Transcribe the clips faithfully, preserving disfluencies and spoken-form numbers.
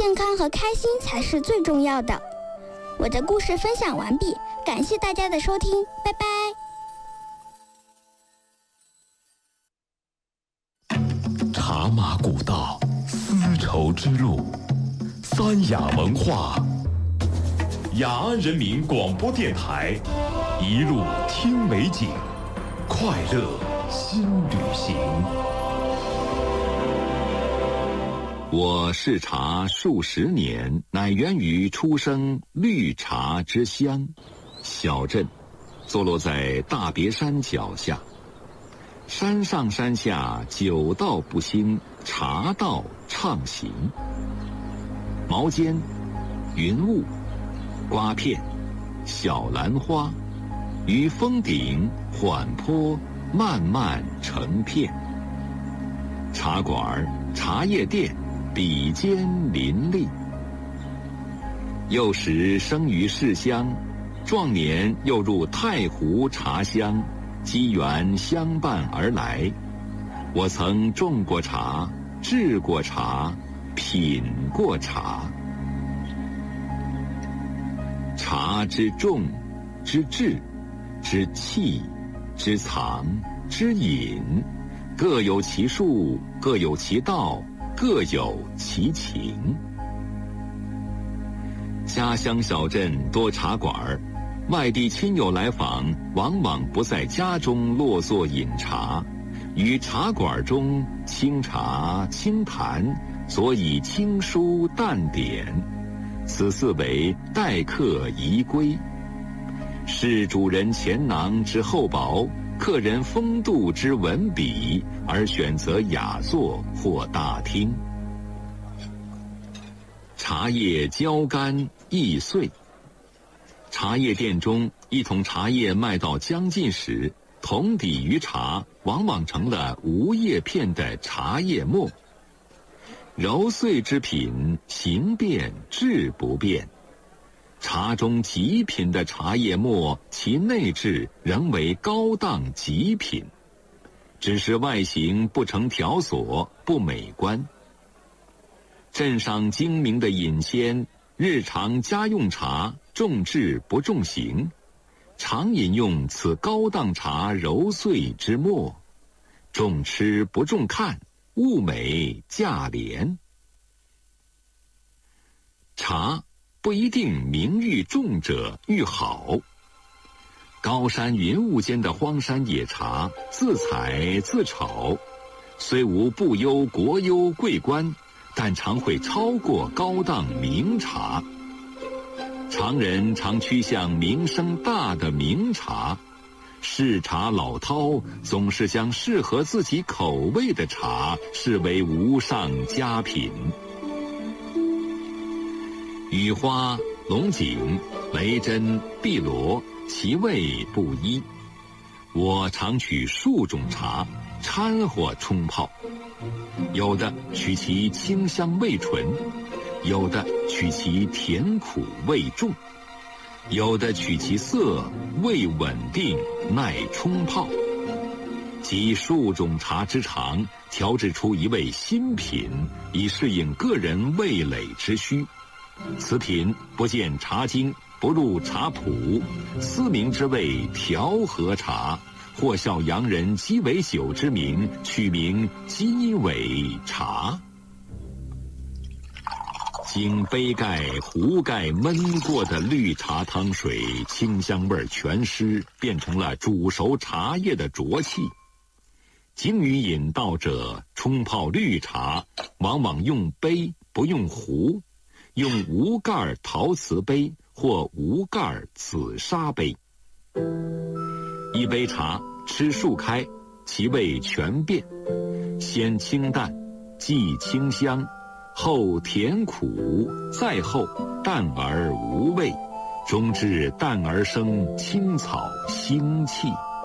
健康和开心才是最重要的。我的故事分享完毕，感谢大家的收听，拜拜。 茶马古道，丝绸之路，三雅文化，雅安人民广播电台，一路听美景，快乐新旅行。 我视察数十年，乃源于出生绿茶之乡。小镇坐落在大别山脚下，山上山下酒道不兴，茶道畅行。毛尖、云雾、瓜片、小兰花，于峰顶缓坡慢慢成片。茶馆、茶叶店比肩林立。幼时生于市乡，壮年又入太湖茶乡，机缘相伴而来。我曾种过茶，制过茶，品过茶。茶之种，之制，之器，之藏，之饮，各有其术，各有其道，各有其情。家乡小镇多茶馆，外地亲友来访，往往不在家中落座饮茶，于茶馆中清茶清谈，所以清疏淡点，此四为待客宜归。是主人钱囊之厚薄，客人风度之文笔，而选择雅座或大厅。茶叶焦干易碎，茶叶店中一桶茶叶卖到将尽时，桶底余茶往往成了无叶片的茶叶末。揉碎之品，形变质不变。茶中极品的茶叶末，其内质仍为高档极品，只是外形不成条索，不美观。镇上精明的饮仙，日常家用茶重质不重形，常饮用此高档茶揉碎之末，重吃不重看，物美价廉。茶不一定名誉重者愈好。高山云雾间的荒山野茶，自采自炒，虽无不优国优桂冠，但常会超过高档名茶。常人常趋向名声大的名茶，市茶老饕总是将适合自己口味的茶视为无上佳品。雨花、龙井、雷针、碧螺，其味不一。我常取数种茶掺和冲泡，有的取其清香味纯，有的取其甜苦味重，有的取其色味稳定，耐冲泡。集数种茶之长，调制出一味新品，以适应个人味蕾之需。此品不见茶经，不入茶谱，思名之谓调和茶，或效洋人鸡尾酒之名，取名鸡尾茶。经杯盖、壶盖焖过的绿茶汤水，清香味全失，变成了煮熟茶叶的浊气。精于饮道者，冲泡绿茶往往用杯不用壶，用无盖陶瓷杯或无盖紫砂杯。一杯茶吃数开，其味全变，先清淡，继清香，后甜苦，再后淡而无味，终至淡而生青草腥气。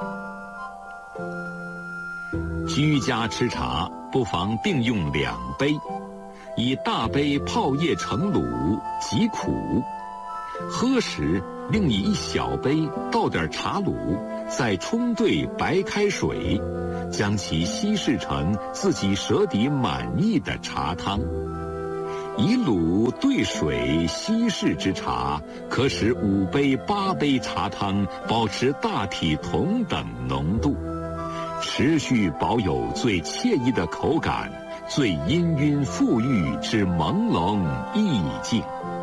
居家吃茶不妨并用两杯，以大杯泡叶成卤，极苦。喝时另以一小杯倒点茶卤，再冲兑白开水，将其稀释成自己舌底满意的茶汤。 以卤兑水稀释之茶，可使五杯八杯茶汤保持大体同等浓度，持续保有最惬意的口感，最氤氲馥郁之朦胧意境。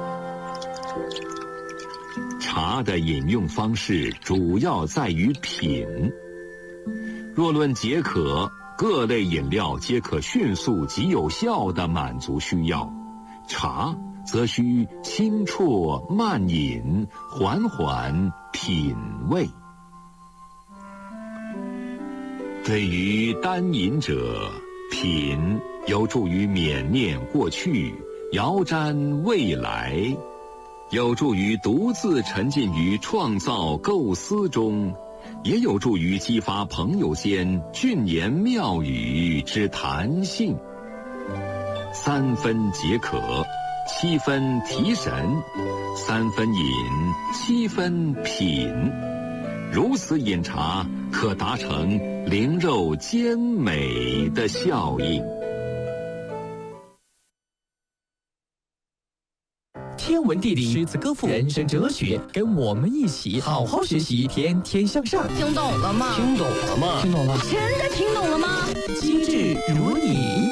茶的饮用方式主要在于品。若论解渴，各类饮料皆可迅速及有效地满足需要，茶则需清啜慢饮，缓缓品味。对于单饮者，品有助于缅念过去，遥瞻未来，有助于独自沉浸于创造构思中，也有助于激发朋友间俊言妙语之谈性。三分解渴，七分提神，三分饮，七分品。如此饮茶，可达成灵肉兼美的效应。 天文地理、诗词歌赋、人生哲学，跟我们一起好好学习，天天向上。 听懂了吗？ 听懂了吗？听懂了。 真的听懂了吗？ 机智如你。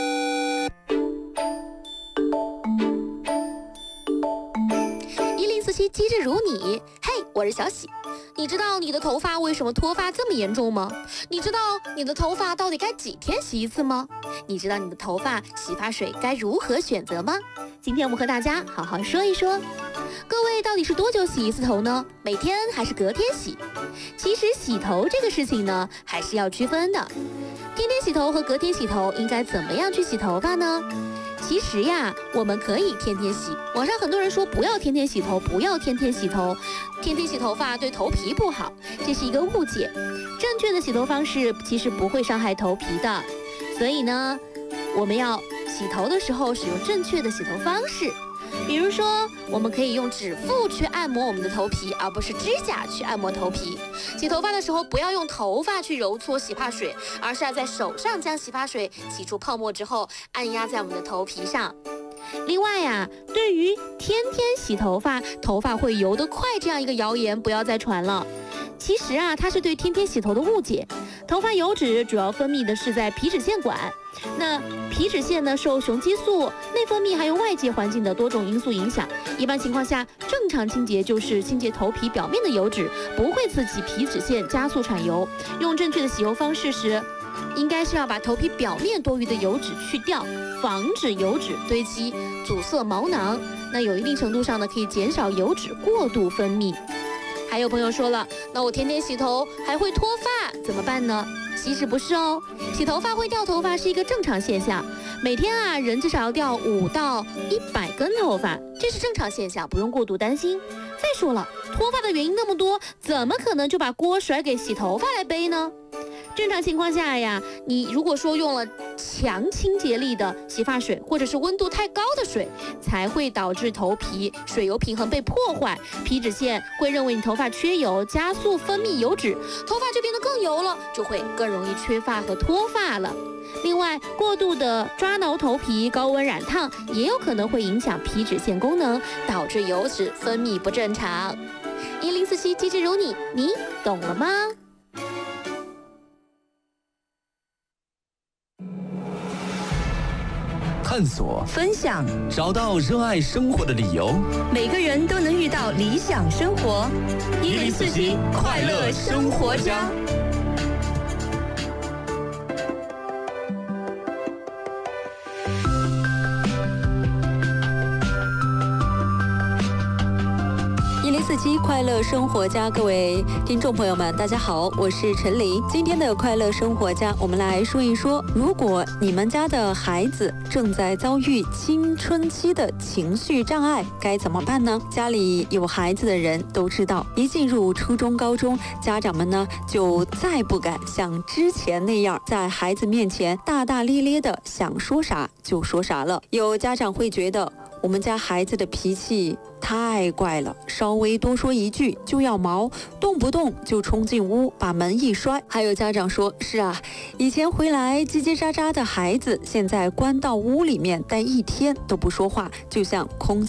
一零四七机智如你，嘿，我是小喜。你知道你的头发为什么脱发这么严重吗？你知道你的头发到底该几天洗一次吗？你知道你的头发洗发水该如何选择吗？今天我们和大家好好说一说。各位到底是多久洗一次头呢？每天还是隔天洗？其实洗头这个事情呢，还是要区分的。天天洗头和隔天洗头应该怎么样去洗头发呢？其实呀，我们可以天天洗。网上很多人说不要天天洗头，不要天天洗头，天天洗头发对头皮不好，这是一个误解。正确的洗头方式其实不会伤害头皮的，所以呢，我们要洗头的时候使用正确的洗头方式。比如说，我们可以用指腹去按摩我们的头皮，而不是指甲去按摩头皮。洗头发的时候，不要用头发去揉搓洗发水，而是要在手上将洗发水洗出泡沫之后，按压在我们的头皮上。另外呀、啊，对于天天洗头发，头发会油得快这样一个谣言，不要再传了。其实啊，它是对天天洗头的误解。头发油脂主要分泌的是在皮脂腺管，那皮脂腺呢，受雄激素、内分泌还有外界环境的多种因素影响。一般情况下，正常清洁就是清洁头皮表面的油脂，不会刺激皮脂腺加速产油。用正确的洗油方式时，应该是要把头皮表面多余的油脂去掉，防止油脂堆积阻塞毛囊。那有一定程度上呢，可以减少油脂过度分泌。还有朋友说了，那我天天洗头还会脱发，怎么办呢？其实不是哦，洗头发会掉头发是一个正常现象。每天啊，人至少要掉五到一百根头发，这是正常现象，不用过度担心。再说了，脱发的原因那么多，怎么可能就把锅甩给洗头发来背呢？正常情况下呀，你如果说用了强清洁力的洗发水，或者是温度太高的水，才会导致头皮水油平衡被破坏，皮脂腺会认为你头发缺油，加速分泌油脂，头发就变得更油了，就会更容易缺发和脱发了。另外，过度的抓挠头皮、高温染烫也有可能会影响皮脂腺功能，导致油脂分泌不正常。一零四七机智如你，你懂了吗？ 探索、 分享， 找到热爱生活的理由。 每个人都能遇到理想生活。一零四七快乐生活家。一零四七快乐生活家，各位听众朋友们，大家好，我是陈琳。今天的快乐生活家，我们来说一说，如果你们家的孩子正在遭遇青春期的情绪障碍，该怎么办呢？家里有孩子的人都知道，一进入初中、高中，家长们呢就再不敢像之前那样在孩子面前大大咧咧的想说啥就说啥了。有家长会觉得， 我们家孩子的脾气太怪了，稍微多说一句就要毛，动不动就冲进屋把门一摔。还有家长说，是啊，以前回来叽叽喳喳的孩子，现在关到屋里面待一天都不说话，就像空气